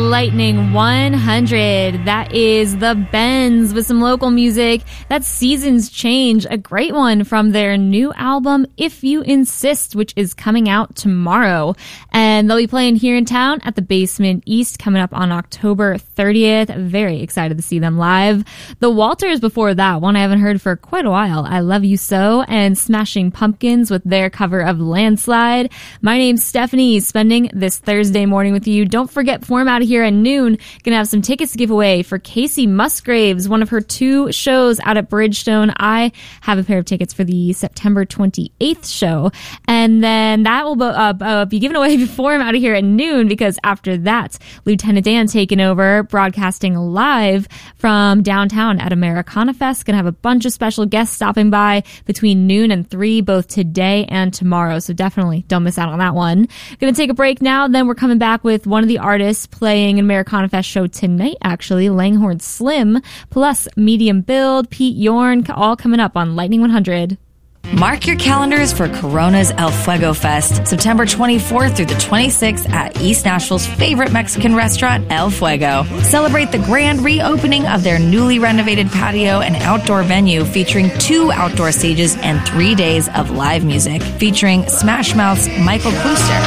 Lightning 100. That is the Bends with some local music. That's Seasons Change, a great one from their new album, If You Insist, which is coming out tomorrow. And they'll be playing here in town at the Basement East coming up on October 30th. Very excited to see them live. The Walters before that, one I haven't heard for quite a while, I Love You So, and Smashing Pumpkins with their cover of Landslide. My name's Stephanie, spending this Thursday morning with you. Don't forget, before I'm out of here at noon, gonna have some tickets to give away for Casey Musgraves, one of her 2 shows out at Bridgestone. I have a pair of tickets for the September 28th show, and then that will be given away before I'm out of here at noon, because after that, Lieutenant Dan taking over, broadcasting live from downtown at Americana Fest. Gonna have a bunch of special guests stopping by between noon and 3, both today and tomorrow, so definitely don't miss out on that one. Gonna take a break now, then we're coming back with one of the artists playing an Americana Fest show tonight, actually, Langhorne Slim, plus Medium Build, Pete Yorn, all coming up on Lightning 100. Mark your calendars for Corona's El Fuego Fest, September 24th through the 26th at East Nashville's favorite Mexican restaurant, El Fuego. Celebrate the grand reopening of their newly renovated patio and outdoor venue, featuring 2 outdoor stages and 3 days of live music, featuring Smash Mouth's Michael Klooster,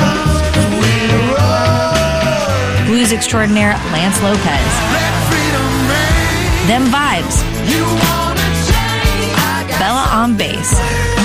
blues extraordinaire Lance Lopez, Them Vibes, Bella on bass,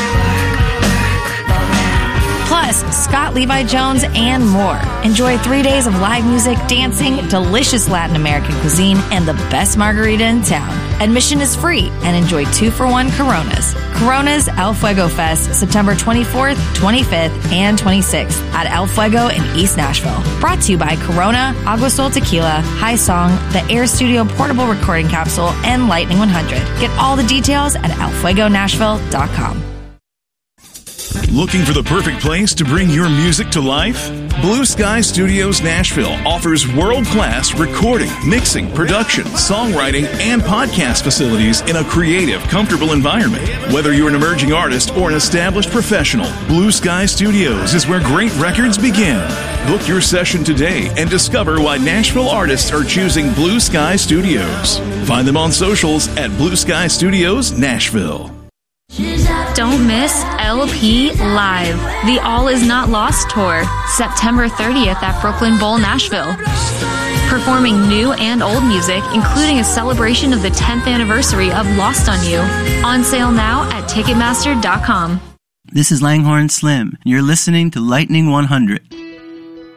plus Scott Levi Jones and more. Enjoy 3 days of live music, dancing, delicious Latin American cuisine, and the best margarita in town. Admission is free, and enjoy 2-for-1 Coronas. Corona's El Fuego Fest, September 24th, 25th, and 26th at El Fuego in East Nashville. Brought to you by Corona, Agua Sol Tequila, High Song, the Air Studio Portable Recording Capsule, and Lightning 100. Get all the details at elfuegonashville.com. Looking for the perfect place to bring your music to life? Blue Sky Studios Nashville offers world-class recording, mixing, production, songwriting, and podcast facilities in a creative, comfortable environment. Whether you're an emerging artist or an established professional, Blue Sky Studios is where great records begin. Book your session today and discover why Nashville artists are choosing Blue Sky Studios. Find them on socials at Blue Sky Studios Nashville. Don't miss LP Live, the All Is Not Lost Tour, September 30th at Brooklyn Bowl, Nashville. Performing new and old music, including a celebration of the 10th anniversary of Lost on You. On sale now at Ticketmaster.com. This is Langhorne Slim. You're listening to Lightning 100.